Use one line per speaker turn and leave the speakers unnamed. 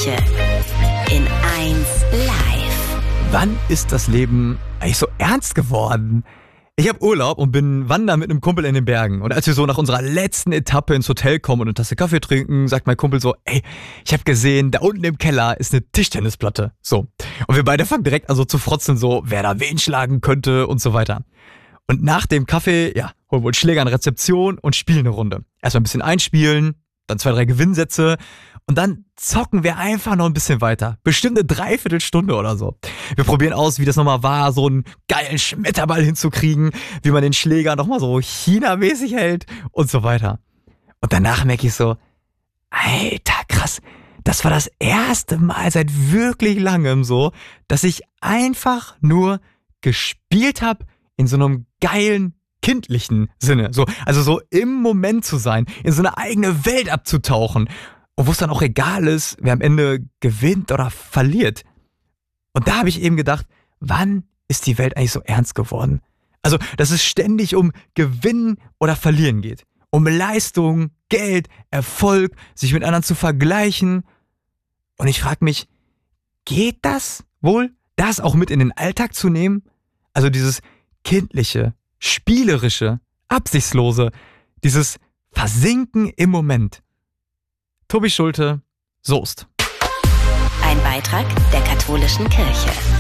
Kirche in 1 Live.
Wann ist das Leben eigentlich so ernst geworden? Ich habe Urlaub und bin wandern mit einem Kumpel in den Bergen. Und als wir so nach unserer letzten Etappe ins Hotel kommen und eine Tasse Kaffee trinken, sagt mein Kumpel so, ey, ich habe gesehen, da unten im Keller ist eine Tischtennisplatte. So. Und wir beide fangen direkt an so zu frotzen, so, wer da wen schlagen könnte und so weiter. Und nach dem Kaffee, holen wir uns Schläger an Rezeption und spielen eine Runde. Erstmal ein bisschen einspielen, dann 2, 3 Gewinnsätze und dann zocken wir einfach noch ein bisschen weiter. Bestimmt eine Dreiviertelstunde oder so. Wir probieren aus, wie das nochmal war, so einen geilen Schmetterball hinzukriegen, wie man den Schläger nochmal so China-mäßig hält und so weiter. Und danach merke ich so, Alter, krass, das war das erste Mal seit wirklich langem so, dass ich einfach nur gespielt habe in so einem geilen, kindlichen Sinne. So, also so im Moment zu sein, in so eine eigene Welt abzutauchen. Und wo es dann auch egal ist, wer am Ende gewinnt oder verliert. Und da habe ich eben gedacht, wann ist die Welt eigentlich so ernst geworden? Also, dass es ständig um Gewinnen oder Verlieren geht. Um Leistung, Geld, Erfolg, sich mit anderen zu vergleichen. Und ich frage mich, geht das wohl, das auch mit in den Alltag zu nehmen? Also dieses kindliche, spielerische, absichtslose, dieses Versinken im Moment. Tobi Schulte, Soest.
Ein Beitrag der katholischen Kirche.